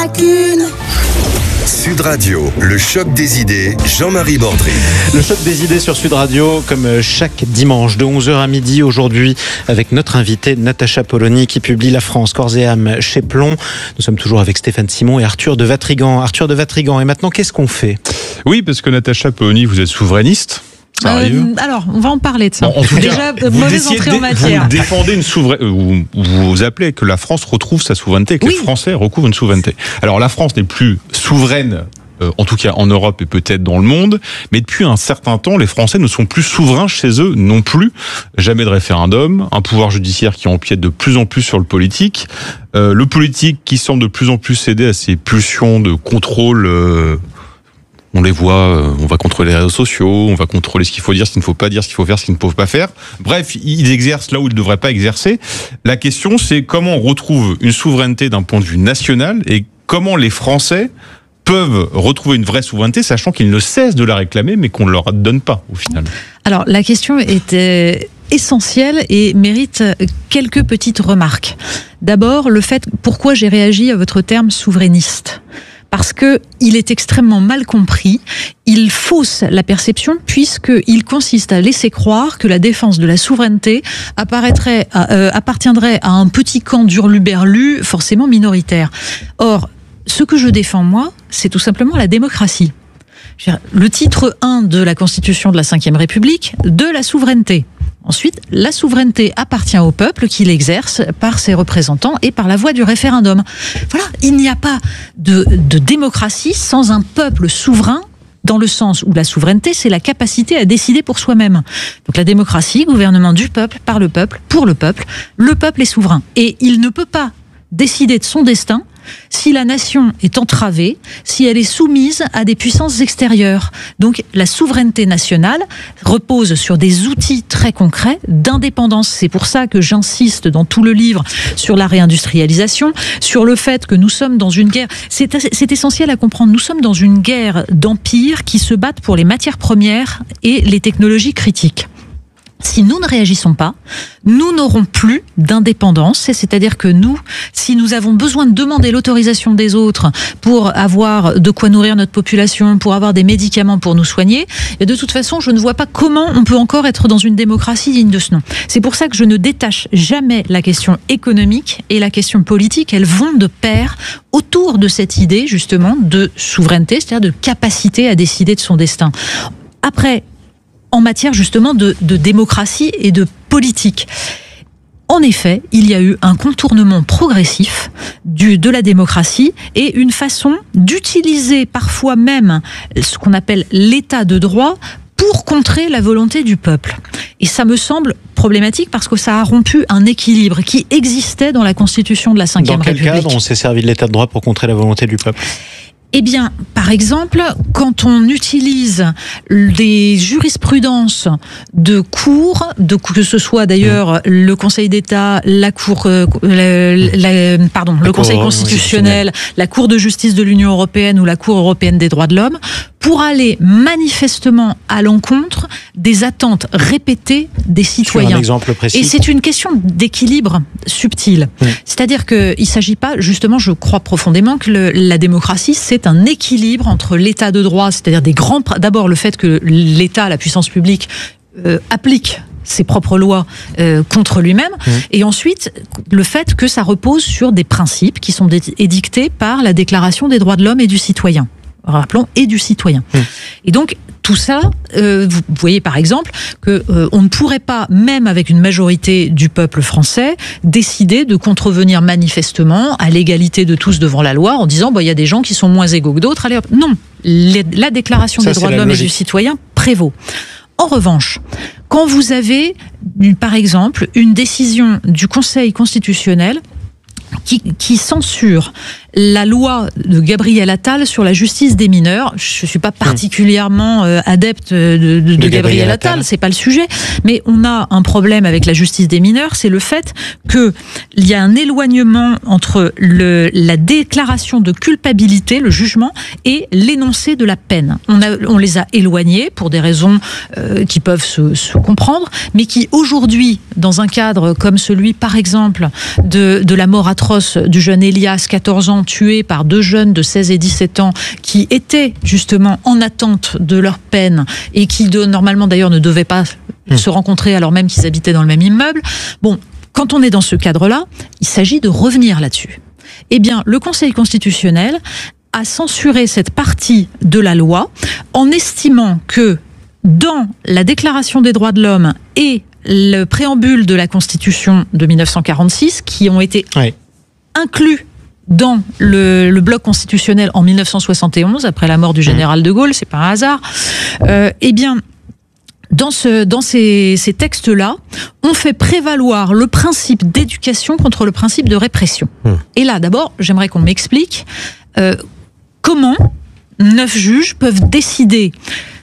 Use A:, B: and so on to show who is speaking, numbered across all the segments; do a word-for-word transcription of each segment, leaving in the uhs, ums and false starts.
A: Sud Radio, le choc des idées, Jean-Marie Bordry.
B: Le choc des idées sur Sud Radio, comme chaque dimanche de onze heures à midi aujourd'hui, avec notre invitée Natacha Polony qui publie La France, corps et âme chez Plomb. Nous sommes toujours avec Stéphane Simon et Arthur de Vatrigan. Arthur de Vatrigan, et maintenant qu'est-ce qu'on fait ?
C: Oui, parce que Natacha Polony, vous êtes souverainiste. Ça arrive.
D: Euh, alors, on va en parler de ça.
C: Bon, en tout
D: Déjà,
C: cas,
D: mauvaise entrée en matière.
C: Vous défendez une souveraineté, vous, vous appelez que la France retrouve sa souveraineté, que
D: oui.
C: les Français recouvrent une souveraineté. Alors la France n'est plus souveraine, euh, en tout cas en Europe et peut-être dans le monde, mais depuis un certain temps, les Français ne sont plus souverains chez eux non plus. Jamais de référendum, un pouvoir judiciaire qui empiète de plus en plus sur le politique, euh, le politique qui semble de plus en plus céder à ses pulsions de contrôle. Euh, On les voit, on va contrôler les réseaux sociaux, on va contrôler ce qu'il faut dire, ce qu'il ne faut pas dire, ce qu'il faut faire, ce qu'il ne faut pas faire. Bref, ils exercent là où ils ne devraient pas exercer. La question, c'est comment on retrouve une souveraineté d'un point de vue national et comment les Français peuvent retrouver une vraie souveraineté, sachant qu'ils ne cessent de la réclamer, mais qu'on ne leur donne pas, au final.
D: Alors, la question était essentielle et mérite quelques petites remarques. D'abord, le fait, pourquoi j'ai réagi à votre terme souverainiste ? Parce que il est extrêmement mal compris, il fausse la perception puisqu'il consiste à laisser croire que la défense de la souveraineté apparaîtrait, euh, appartiendrait à un petit camp d'hurluberlus forcément minoritaire. Or, ce que je défends moi, c'est tout simplement la démocratie. Le titre un de la Constitution de la cinquième République, de la souveraineté. Ensuite, la souveraineté appartient au peuple qui l'exerce par ses représentants et par la voie du référendum. Voilà, il n'y a pas de, de démocratie sans un peuple souverain, dans le sens où la souveraineté, c'est la capacité à décider pour soi-même. Donc la démocratie, gouvernement du peuple, par le peuple, pour le peuple, le peuple est souverain. Et il ne peut pas décider de son destin si la nation est entravée, si elle est soumise à des puissances extérieures. Donc la souveraineté nationale repose sur des outils très concrets d'indépendance. C'est pour ça que j'insiste dans tout le livre sur la réindustrialisation, sur le fait que nous sommes dans une guerre. C'est, c'est essentiel à comprendre. Nous sommes dans une guerre d'empires qui se battent pour les matières premières et les technologies critiques. Si nous ne réagissons pas, nous n'aurons plus d'indépendance, c'est-à-dire que nous, si nous avons besoin de demander l'autorisation des autres pour avoir de quoi nourrir notre population, pour avoir des médicaments pour nous soigner, et de toute façon, je ne vois pas comment on peut encore être dans une démocratie digne de ce nom. C'est pour ça que je ne détache jamais la question économique et la question politique, elles vont de pair autour de cette idée, justement, de souveraineté, c'est-à-dire de capacité à décider de son destin. Après, en matière justement de, de démocratie et de politique. En effet, il y a eu un contournement progressif du, de la démocratie et une façon d'utiliser parfois même ce qu'on appelle l'état de droit pour contrer la volonté du peuple. Et ça me semble problématique parce que ça a rompu un équilibre qui existait dans la Constitution de la cinquième République.
B: Dans quel cadre on s'est servi de l'état de droit pour contrer la volonté du peuple ?
D: Eh bien, par exemple, quand on utilise des jurisprudences de cour, de, que ce soit d'ailleurs le Conseil d'État, la Cour, euh, la, la, pardon, le Conseil constitutionnel, la Cour de justice de l'Union européenne ou la Cour européenne des droits de l'homme, pour aller manifestement à l'encontre des attentes répétées des citoyens.
B: Sur un exemple précis.
D: Et c'est une question d'équilibre subtil. Mmh. C'est-à-dire qu'il ne s'agit pas, justement, je crois profondément que le, la démocratie, c'est un équilibre entre l'état de droit, c'est-à-dire des grands, d'abord le fait que l'État, la puissance publique, euh, applique ses propres lois euh, contre lui-même, mmh. et ensuite le fait que ça repose sur des principes qui sont édictés par la Déclaration des droits de l'homme et du citoyen. Rappelons, et du citoyen. Mmh. Et donc, tout ça, euh, vous voyez par exemple que euh, on ne pourrait pas, même avec une majorité du peuple français, décider de contrevenir manifestement à l'égalité de tous devant la loi en disant bah, y a des gens qui sont moins égaux que d'autres. Allez hop. Non, les, la Déclaration ça, des droits de l'homme logique. Et du citoyen prévaut. En revanche, quand vous avez, par exemple, une décision du Conseil constitutionnel Qui, qui censure la loi de Gabriel Attal sur la justice des mineurs. Je ne suis pas particulièrement euh, adepte de, de, de, de Gabriel, Gabriel Attal, Attal, c'est pas le sujet, mais on a un problème avec la justice des mineurs, c'est le fait qu'il y a un éloignement entre le, la déclaration de culpabilité, le jugement, et l'énoncé de la peine. On, a, on les a éloignés pour des raisons euh, qui peuvent se, se comprendre, mais qui aujourd'hui, dans un cadre comme celui, par exemple, de, de la mort atroce du jeune Elias, quatorze ans, brutalement tués par deux jeunes de seize et dix-sept ans qui étaient justement en attente de leur peine et qui de, normalement d'ailleurs ne devaient pas mmh. se rencontrer alors même qu'ils habitaient dans le même immeuble. Bon, quand on est dans ce cadre-là, il s'agit de revenir là-dessus. Eh bien, le Conseil constitutionnel a censuré cette partie de la loi en estimant que dans la Déclaration des droits de l'homme et le préambule de la Constitution de mille neuf cent quarante-six, qui ont été oui. inclus dans le, le bloc constitutionnel en mille neuf cent soixante et onze, après la mort du général de Gaulle, c'est pas un hasard, euh, eh bien, dans, ce, dans ces, ces textes-là, on fait prévaloir le principe d'éducation contre le principe de répression. Mmh. Et là, d'abord, j'aimerais qu'on m'explique euh, comment neuf juges peuvent décider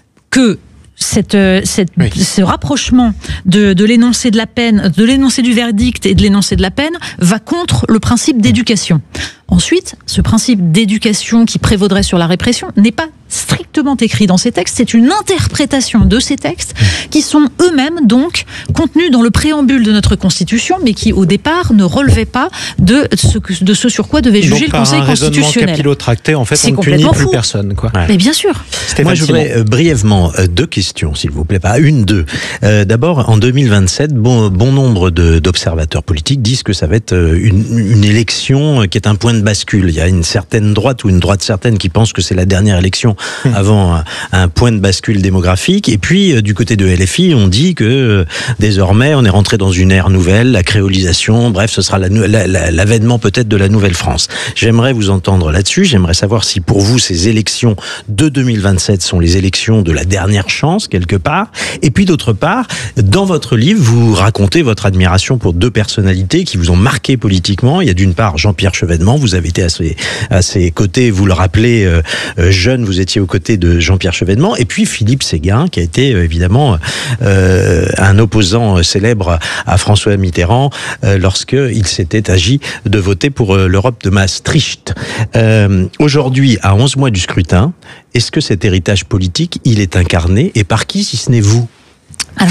D: que Cette, cette, oui. ce rapprochement de, de l'énoncé de la peine, de l'énoncé du verdict et de l'énoncé de la peine va contre le principe d'éducation. Ensuite, ce principe d'éducation qui prévaudrait sur la répression n'est pas strictement écrit dans ces textes, c'est une interprétation de ces textes qui sont eux-mêmes donc contenus dans le préambule de notre Constitution, mais qui au départ ne relevaient pas de ce, de ce sur quoi devait juger donc, le Conseil constitutionnel. Donc par un raisonnement capillotracté,
B: en fait,
D: c'est
B: on ne punit plus
D: fou.
B: personne. Quoi.
D: Ouais. Mais bien sûr.
E: Stéphane Moi, je voudrais euh, brièvement euh, deux questions, s'il vous plaît, pas une, deux. Euh, d'abord, en deux mille vingt-sept, bon, bon nombre de, d'observateurs politiques disent que ça va être une, une élection qui est un point de bascule. Il y a une certaine droite ou une droite certaine qui pense que c'est la dernière élection mmh. avant un, un point de bascule démographique. Et puis, euh, du côté de L F I, on dit que euh, désormais, on est rentré dans une ère nouvelle, la créolisation, bref, ce sera la, la, la, l'avènement peut-être de la nouvelle France. J'aimerais vous entendre là-dessus. J'aimerais savoir si pour vous, ces élections de deux mille vingt-sept sont les élections de la dernière chance, quelque part. Et puis, d'autre part, dans votre livre, vous racontez votre admiration pour deux personnalités qui vous ont marqué politiquement. Il y a d'une part Jean-Pierre Chevènement, vous avez été à ses, à ses côtés, vous le rappelez, euh, jeune, vous étiez aux côtés de Jean-Pierre Chevènement, et puis Philippe Séguin, qui a été euh, évidemment euh, un opposant célèbre à François Mitterrand euh, lorsqu'il s'était agi de voter pour euh, l'Europe de Maastricht. Euh, aujourd'hui, à onze mois du scrutin, est-ce que cet héritage politique, il est incarné, et par qui, si ce n'est vous ?
D: Alors,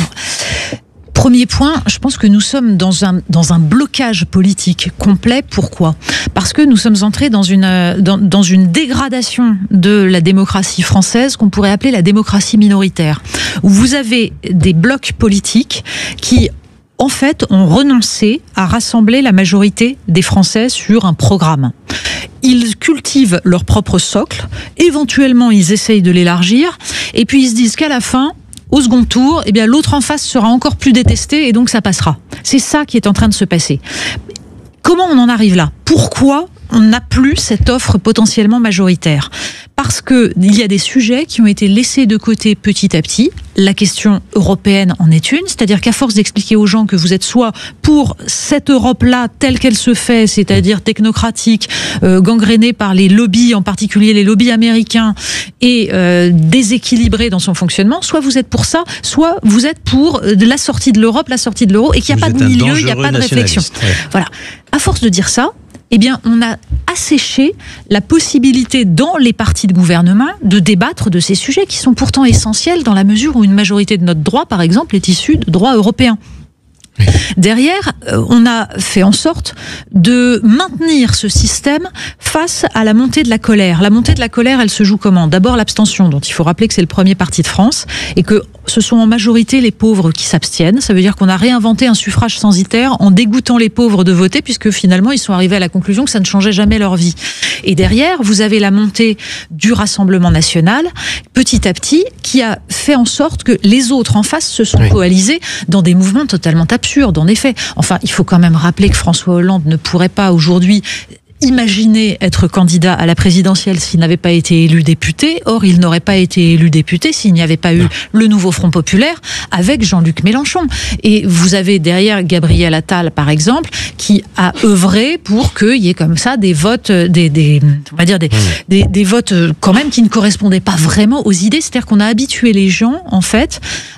D: premier point, je pense que nous sommes dans un, dans un blocage politique complet. Pourquoi ? Parce que nous sommes entrés dans une, dans, dans une dégradation de la démocratie française qu'on pourrait appeler la démocratie minoritaire, où vous avez des blocs politiques qui, en fait, ont renoncé à rassembler la majorité des Français sur un programme. Ils cultivent leur propre socle, éventuellement ils essayent de l'élargir, et puis ils se disent qu'à la fin, au second tour, eh bien, l'autre en face sera encore plus détesté et donc ça passera. C'est ça qui est en train de se passer. Comment on en arrive là ? Pourquoi on n'a plus cette offre potentiellement majoritaire ? Parce qu'il y a des sujets qui ont été laissés de côté petit à petit. La question européenne en est une, c'est-à-dire qu'à force d'expliquer aux gens que vous êtes soit pour cette Europe-là telle qu'elle se fait, c'est-à-dire technocratique, euh, gangrénée par les lobbies, en particulier les lobbies américains, et euh, déséquilibrée dans son fonctionnement, soit vous êtes pour ça, soit vous êtes pour la sortie de l'Europe, la sortie de l'euro, et qu'il n'y a vous pas de milieu, il n'y a pas de réflexion. Ouais. Voilà. À force de dire ça, eh bien, on a asséché la possibilité dans les partis de gouvernement de débattre de ces sujets qui sont pourtant essentiels dans la mesure où une majorité de notre droit, par exemple, est issue de droit européen. Oui. Derrière, on a fait en sorte de maintenir ce système face à la montée de la colère. La montée de la colère, elle se joue comment ? D'abord l'abstention, dont il faut rappeler que c'est le premier parti de France, et que ce sont en majorité les pauvres qui s'abstiennent. Ça veut dire qu'on a réinventé un suffrage censitaire en dégoûtant les pauvres de voter, puisque finalement ils sont arrivés à la conclusion que ça ne changeait jamais leur vie. Et derrière, vous avez la montée du Rassemblement national, petit à petit, qui a fait en sorte que les autres en face se sont oui. coalisés dans des mouvements totalement absurdes, en effet. Enfin, il faut quand même rappeler que François Hollande ne pourrait pas aujourd'hui imaginer être candidat à la présidentielle s'il n'avait pas été élu député. Or, il n'aurait pas été élu député s'il n'y avait pas eu le nouveau Front populaire avec Jean-Luc Mélenchon. Et vous avez derrière Gabriel Attal, par exemple, qui a œuvré pour qu'il y ait comme ça des votes, des, des, on va dire des, des, des votes quand même qui ne correspondaient pas vraiment aux idées. C'est-à-dire qu'on a habitué les gens, en fait,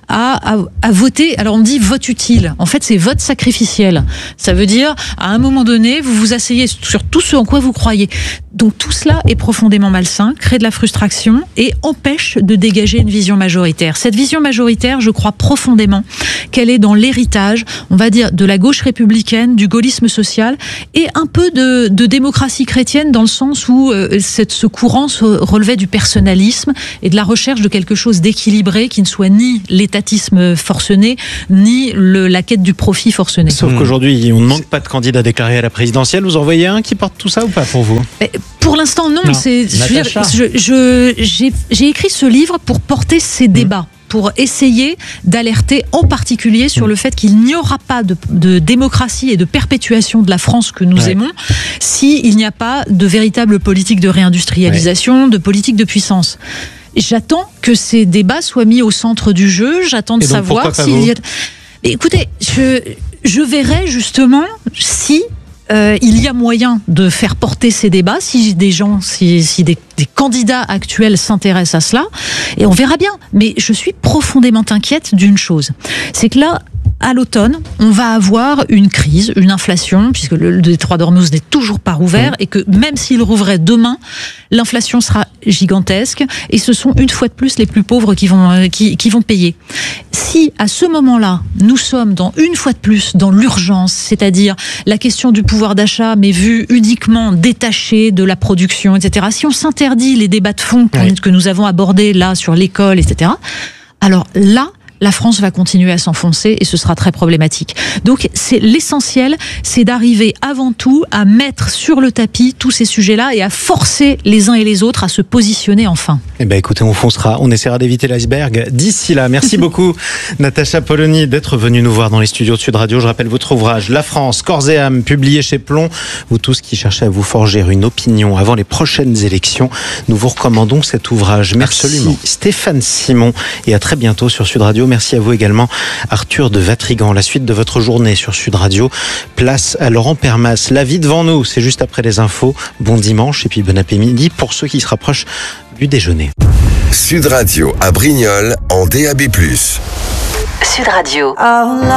D: à, à, à voter. Alors on dit vote utile. En fait, c'est vote sacrificiel. Ça veut dire, à un moment donné, vous vous asseyez sur tout ce en quoi vous croyez. Donc tout cela est profondément malsain, crée de la frustration et empêche de dégager une vision majoritaire. Cette vision majoritaire, je crois profondément qu'elle est dans l'héritage, on va dire, de la gauche républicaine, du gaullisme social et un peu de, de démocratie chrétienne dans le sens où euh, cette, ce courant se relevait du personnalisme et de la recherche de quelque chose d'équilibré qui ne soit ni l'étatisme forcené, ni le, la quête du profit forcené.
B: Sauf mmh. qu'aujourd'hui, on ne manque pas de candidats déclarés à la présidentielle. Vous en voyez un qui porte tout ça ou pas pour vous ?
D: Pour l'instant, non. non. C'est, je, je, j'ai, j'ai écrit ce livre pour porter ces mmh. débats, pour essayer d'alerter en particulier sur le fait qu'il n'y aura pas de, de démocratie et de perpétuation de la France que nous ouais. aimons s'il n'y a pas de véritable politique de réindustrialisation, ouais. de politique de puissance. J'attends que ces débats soient mis au centre du jeu, j'attends de savoir s'il y a... Écoutez, je, je verrai justement si... Euh, il y a moyen de faire porter ces débats si des gens, si, si des, des candidats actuels s'intéressent à cela, et on verra bien. Mais je suis profondément inquiète d'une chose, c'est que là, à l'automne, on va avoir une crise, une inflation, puisque le détroit d'Ormuz n'est toujours pas rouvert, et que même s'il rouvrait demain, l'inflation sera gigantesque, et ce sont une fois de plus les plus pauvres qui vont, euh, qui, qui vont payer. Si, à ce moment-là, nous sommes dans, une fois de plus dans l'urgence, c'est-à-dire la question du pouvoir d'achat, mais vue uniquement détachée de la production, et cetera, si on s'interdit les débats de fond oui. que nous avons abordés là sur l'école, et cetera, alors là, la France va continuer à s'enfoncer et ce sera très problématique. Donc c'est l'essentiel, c'est d'arriver avant tout à mettre sur le tapis tous ces sujets-là et à forcer les uns et les autres à se positionner enfin.
B: Eh ben écoutez, on foncera, on essaiera d'éviter l'iceberg d'ici là. Merci beaucoup Natacha Polony d'être venue nous voir dans les studios de Sud Radio. Je rappelle votre ouvrage La France, corps et âme, publié chez Plon. Vous tous qui cherchez à vous forger une opinion avant les prochaines élections, nous vous recommandons cet ouvrage. Merci Absolument. Stéphane Simon et à très bientôt sur Sud Radio. Merci à vous également, Arthur de Vatrigan. La suite de votre journée sur Sud Radio. Place à Laurent Permas. La vie devant nous, c'est juste après les infos. Bon dimanche et puis bon après-midi pour ceux qui se rapprochent du déjeuner.
A: Sud Radio à Brignoles en D A B plus.
F: Sud Radio.